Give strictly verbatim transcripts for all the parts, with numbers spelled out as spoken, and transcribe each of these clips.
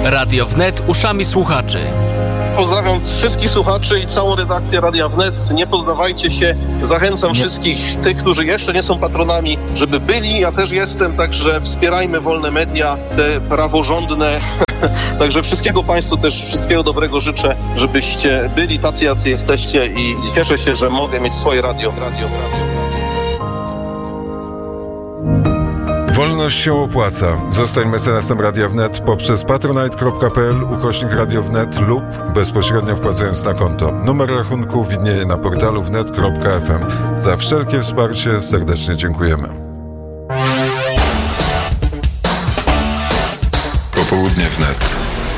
Radio Wnet uszami słuchaczy. Pozdrawiam wszystkich słuchaczy i całą redakcję Radia Wnet. Nie poddawajcie się. Zachęcam nie. wszystkich tych, którzy jeszcze nie są patronami, żeby byli. Ja też jestem, także wspierajmy wolne media, te praworządne. Także wszystkiego Państwu też, wszystkiego dobrego życzę, żebyście byli tacy, jacy jesteście i cieszę się, że mogę mieć swoje radio. radio, radio. Wolność się opłaca. Zostań mecenasem Radia Wnet poprzez patronite.pl ukośnik Radio Wnet lub bezpośrednio wpłacając na konto. Numer rachunku widnieje na portalu wnet kropka f m. Za wszelkie wsparcie serdecznie dziękujemy. Popołudnie Wnet.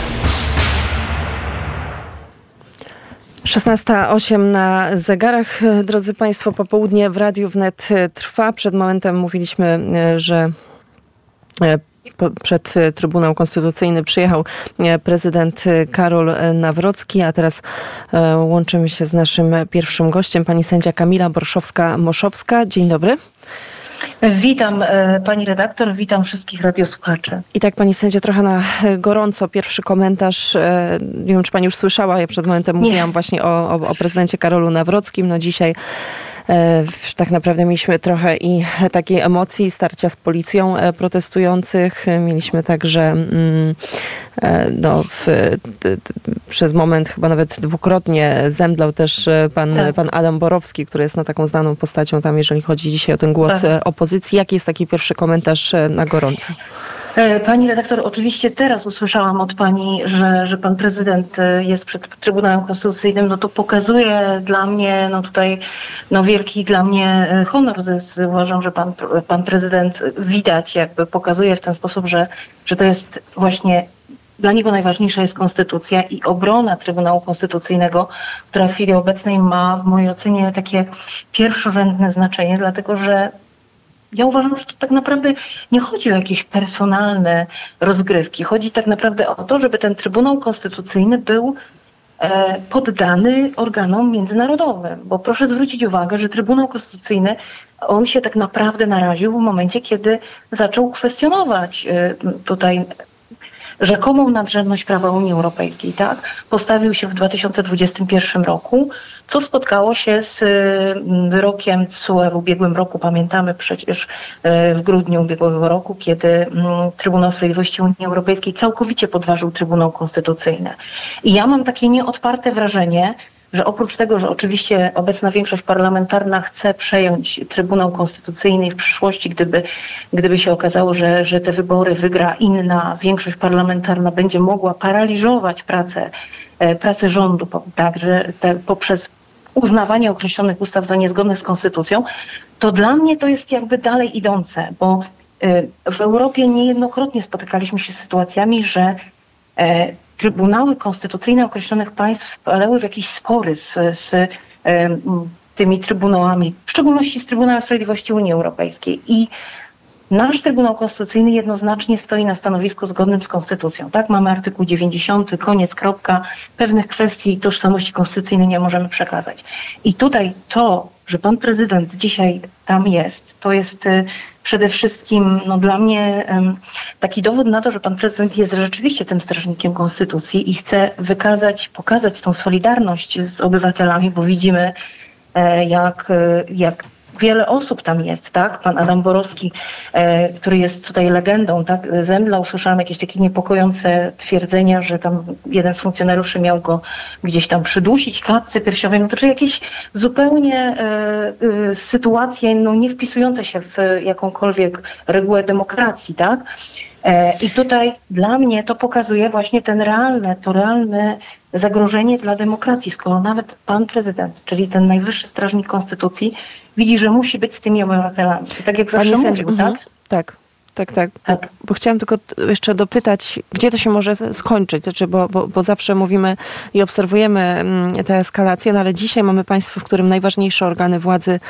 szesnasta osiem na zegarach. Drodzy Państwo, popołudnie w Radiu Wnet trwa. Przed momentem mówiliśmy, że przed Trybunał Konstytucyjny przyjechał prezydent Karol Nawrocki, a teraz łączymy się z naszym pierwszym gościem, pani sędzia Kamila Borszowska-Moszowska. Dzień dobry. Witam pani redaktor, witam wszystkich radiosłuchaczy. I tak pani sędzia, trochę na gorąco pierwszy komentarz. Nie wiem, czy pani już słyszała, ja przed momentem mówiłam Nie. właśnie o, o, o prezydencie Karolu Nawrockim. No dzisiaj e, tak naprawdę mieliśmy trochę i takiej emocji, starcia z policją e, protestujących. Mieliśmy także mm, e, no, w, t, t, przez moment chyba nawet dwukrotnie zemdlał też pan, tak. pan Adam Borowski, który jest no, taką znaną postacią tam, jeżeli chodzi dzisiaj o ten głos tak. opozycji. Jaki jest taki pierwszy komentarz na gorąco? Pani redaktor, oczywiście teraz usłyszałam od pani, że, że pan prezydent jest przed Trybunałem Konstytucyjnym. No to pokazuje dla mnie, no tutaj no wielki dla mnie honor. Uważam, że pan, pan prezydent widać jakby pokazuje w ten sposób, że, że to jest właśnie dla niego najważniejsza jest konstytucja i obrona Trybunału Konstytucyjnego, która w chwili obecnej ma w mojej ocenie takie pierwszorzędne znaczenie, dlatego że ja uważam, że to tak naprawdę nie chodzi o jakieś personalne rozgrywki. Chodzi tak naprawdę o to, żeby ten Trybunał Konstytucyjny był e, poddany organom międzynarodowym. Bo proszę zwrócić uwagę, że Trybunał Konstytucyjny, on się tak naprawdę naraził w momencie, kiedy zaczął kwestionować e, tutaj rzekomą nadrzędność prawa Unii Europejskiej, tak? Postawił się w dwa tysiące dwudziestym pierwszym roku, co spotkało się z wyrokiem T S U E w ubiegłym roku. Pamiętamy przecież w grudniu ubiegłego roku, kiedy Trybunał Sprawiedliwości Unii Europejskiej całkowicie podważył Trybunał Konstytucyjny. I ja mam takie nieodparte wrażenie, że oprócz tego, że oczywiście obecna większość parlamentarna chce przejąć Trybunał Konstytucyjny i w przyszłości, gdyby, gdyby się okazało, że, że te wybory wygra inna większość parlamentarna, będzie mogła paraliżować pracę, pracę rządu, tak, że te, poprzez uznawanie określonych ustaw za niezgodne z konstytucją, to dla mnie to jest jakby dalej idące, bo w Europie niejednokrotnie spotykaliśmy się z sytuacjami, że Trybunały konstytucyjne określonych państw wpadały w jakieś spory z, z y, tymi trybunałami, w szczególności z Trybunałem Sprawiedliwości Unii Europejskiej. I nasz Trybunał Konstytucyjny jednoznacznie stoi na stanowisku zgodnym z konstytucją. Tak, mamy artykuł dziewięćdziesiąty, koniec, kropka. Pewnych kwestii tożsamości konstytucyjnej nie możemy przekazać. I tutaj to, że pan prezydent dzisiaj tam jest, to jest y, przede wszystkim no, dla mnie um, taki dowód na to, że pan prezydent jest rzeczywiście tym strażnikiem konstytucji i chce wykazać, pokazać tą solidarność z obywatelami, bo widzimy e, jak, jak wiele osób tam jest, tak? Pan Adam Borowski, e, który jest tutaj legendą, tak? Zemdlał, usłyszałam jakieś takie niepokojące twierdzenia, że tam jeden z funkcjonariuszy miał go gdzieś tam przydusić klatce piersiowej. No to czy jakieś zupełnie e, e, sytuacje no, nie wpisujące się w jakąkolwiek regułę demokracji, tak? E, I tutaj dla mnie to pokazuje właśnie ten realne, to realne zagrożenie dla demokracji, skoro nawet pan prezydent, czyli ten najwyższy strażnik konstytucji, widzi, że musi być z tymi obywatelami. I tak jak zawsze Pani mówił, sędzia, tak? Tak. Tak, tak. tak. Bo, bo chciałam tylko jeszcze dopytać, gdzie to się może skończyć? Znaczy, bo, bo, bo zawsze mówimy i obserwujemy tę eskalację, no ale dzisiaj mamy państwo, w którym najważniejsze organy władzy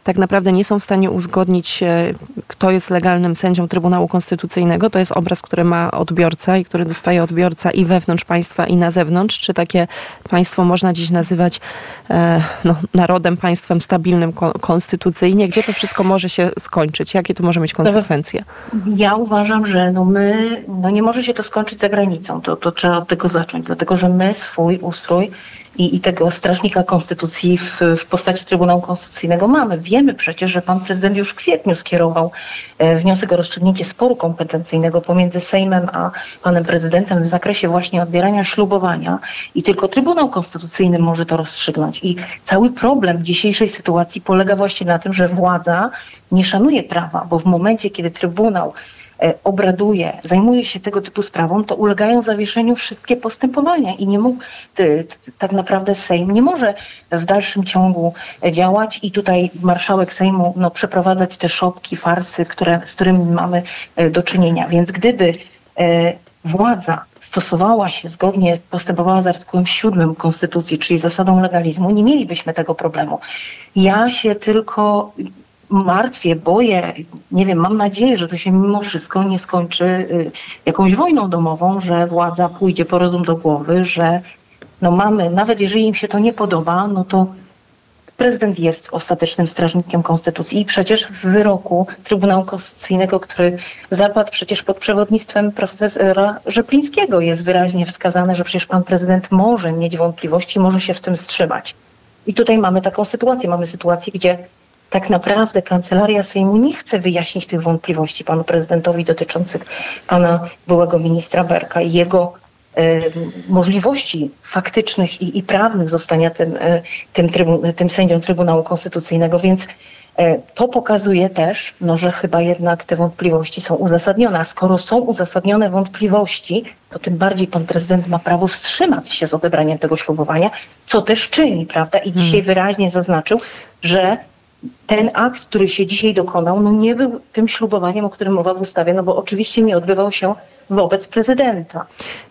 tak naprawdę nie są w stanie uzgodnić, kto jest legalnym sędzią Trybunału Konstytucyjnego. To jest obraz, który ma odbiorca i który dostaje odbiorca i wewnątrz państwa, i na zewnątrz. Czy takie państwo można dziś nazywać e, no, narodem, państwem stabilnym ko- konstytucyjnie? Gdzie to wszystko może się skończyć? Jakie to może mieć konsekwencje? Ja uważam, że no my, no nie może się to skończyć za granicą. To, to trzeba od tego zacząć, dlatego że my swój ustrój i, i tego strażnika konstytucji w, w postaci Trybunału Konstytucyjnego mamy. Wiemy przecież, że pan prezydent już w kwietniu skierował e, wniosek o rozstrzygnięcie sporu kompetencyjnego pomiędzy Sejmem a panem prezydentem w zakresie właśnie odbierania ślubowania i tylko Trybunał Konstytucyjny może to rozstrzygnąć. I cały problem w dzisiejszej sytuacji polega właśnie na tym, że władza nie szanuje prawa, bo w momencie, kiedy Trybunał obraduje, zajmuje się tego typu sprawą, to ulegają zawieszeniu wszystkie postępowania i nie mógł, ty, ty, tak naprawdę Sejm nie może w dalszym ciągu działać i tutaj marszałek Sejmu no, przeprowadzać te szopki, farsy, które, z którymi mamy do czynienia. Więc gdyby e, władza stosowała się zgodnie, postępowała z artykułem siódmym Konstytucji, czyli zasadą legalizmu, nie mielibyśmy tego problemu. Ja się tylko martwię, boję, nie wiem, mam nadzieję, że to się mimo wszystko nie skończy y, jakąś wojną domową, że władza pójdzie po rozum do głowy, że no mamy, nawet jeżeli im się to nie podoba, no to prezydent jest ostatecznym strażnikiem konstytucji i przecież w wyroku Trybunału Konstytucyjnego, który zapadł przecież pod przewodnictwem profesora Rzeplińskiego, jest wyraźnie wskazane, że przecież pan prezydent może mieć wątpliwości, może się w tym wstrzymać. I tutaj mamy taką sytuację, mamy sytuację, gdzie tak naprawdę Kancelaria Sejmu nie chce wyjaśnić tych wątpliwości panu prezydentowi dotyczących pana byłego ministra Berka i jego e, możliwości faktycznych i, i prawnych zostania tym, e, tym, trybu, tym sędzią Trybunału Konstytucyjnego, więc e, to pokazuje też, no, że chyba jednak te wątpliwości są uzasadnione, a skoro są uzasadnione wątpliwości, to tym bardziej pan prezydent ma prawo wstrzymać się z odebraniem tego ślubowania, co też czyni, prawda? I dzisiaj wyraźnie zaznaczył, że ten akt, który się dzisiaj dokonał, no nie był tym ślubowaniem, o którym mowa w ustawie, no bo oczywiście nie odbywał się wobec prezydenta.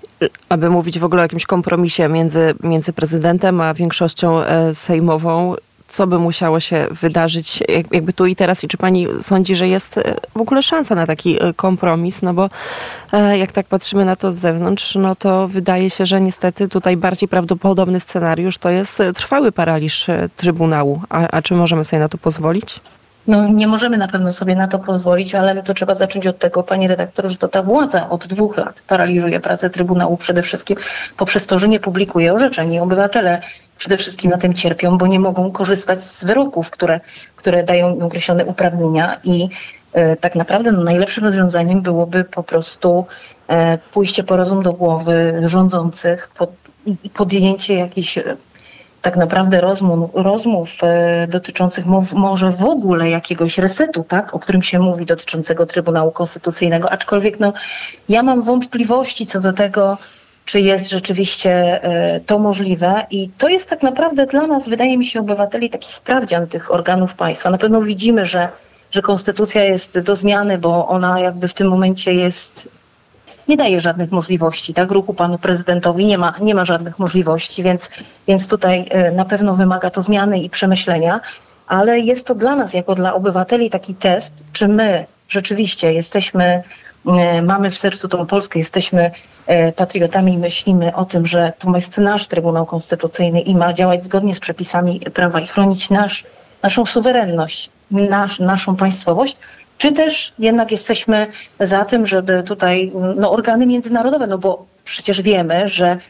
Aby mówić w ogóle o jakimś kompromisie między, między prezydentem a większością sejmową, co by musiało się wydarzyć jakby tu i teraz i czy pani sądzi, że jest w ogóle szansa na taki kompromis, no bo jak tak patrzymy na to z zewnątrz, no to wydaje się, że niestety tutaj bardziej prawdopodobny scenariusz to jest trwały paraliż Trybunału. A, a czy możemy sobie na to pozwolić? No nie możemy na pewno sobie na to pozwolić, ale to trzeba zacząć od tego, panie redaktorze, że to ta władza od dwóch lat paraliżuje pracę Trybunału przede wszystkim poprzez to, że nie publikuje orzeczeń i obywatele przede wszystkim na tym cierpią, bo nie mogą korzystać z wyroków, które, które dają im określone uprawnienia i e, tak naprawdę no, najlepszym rozwiązaniem byłoby po prostu e, pójście po rozum do głowy rządzących pod, i podjęcie jakichś tak naprawdę rozmów, rozmów e, dotyczących mow, może w ogóle jakiegoś resetu, tak, o którym się mówi, dotyczącego Trybunału Konstytucyjnego, aczkolwiek no, ja mam wątpliwości co do tego, czy jest rzeczywiście e, to możliwe i to jest tak naprawdę dla nas, wydaje mi się, obywateli taki sprawdzian tych organów państwa. Na pewno widzimy, że, że konstytucja jest do zmiany, bo ona jakby w tym momencie jest, nie daje żadnych możliwości, tak, ruchu panu prezydentowi nie ma, nie ma żadnych możliwości, więc, więc tutaj e, na pewno wymaga to zmiany i przemyślenia, ale jest to dla nas, jako dla obywateli taki test, czy my rzeczywiście jesteśmy, mamy w sercu tą Polskę, jesteśmy patriotami i myślimy o tym, że to jest nasz Trybunał Konstytucyjny i ma działać zgodnie z przepisami prawa i chronić nasz, naszą suwerenność, nasz, naszą państwowość, czy też jednak jesteśmy za tym, żeby tutaj no, organy międzynarodowe, no bo przecież wiemy, że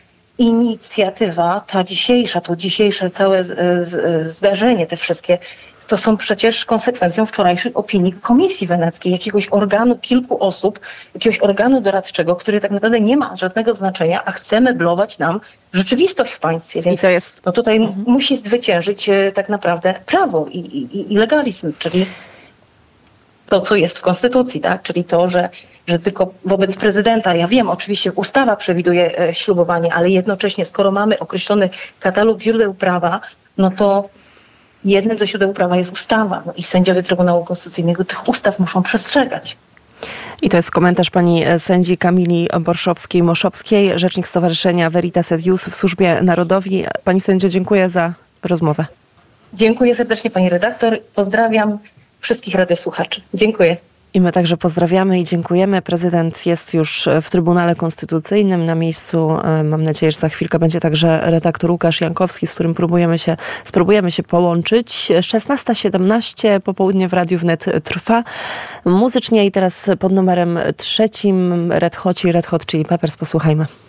inicjatywa ta dzisiejsza, to dzisiejsze całe z, z, zdarzenie, te wszystkie, to są przecież konsekwencją wczorajszej opinii Komisji Weneckiej, jakiegoś organu kilku osób, jakiegoś organu doradczego, który tak naprawdę nie ma żadnego znaczenia, a chce meblować nam rzeczywistość w państwie. Więc I to jest... no tutaj mhm. musi zwyciężyć tak naprawdę prawo i, i, i legalizm, czyli to, co jest w Konstytucji, tak? Czyli to, że, że tylko wobec prezydenta, ja wiem, oczywiście ustawa przewiduje e, ślubowanie, ale jednocześnie, skoro mamy określony katalog źródeł prawa, no to jednym ze źródeł prawa jest ustawa. No i sędziowie Trybunału Konstytucyjnego tych ustaw muszą przestrzegać. I to jest komentarz pani sędzi Kamili Borszowskiej-Moszowskiej, rzecznik Stowarzyszenia Veritas et Ius w Służbie Narodowi. Pani sędzio, dziękuję za rozmowę. Dziękuję serdecznie pani redaktor. Pozdrawiam wszystkich radiosłuchaczy. Dziękuję. I my także pozdrawiamy i dziękujemy. Prezydent jest już w Trybunale Konstytucyjnym. Na miejscu, mam nadzieję, że za chwilkę będzie także redaktor Łukasz Jankowski, z którym próbujemy się, spróbujemy się połączyć. szesnasta siedemnaście, popołudnie w Radiu Wnet trwa. Muzycznie i teraz pod numerem trzecim Red Hot i Red Hot Chili Peppers posłuchajmy.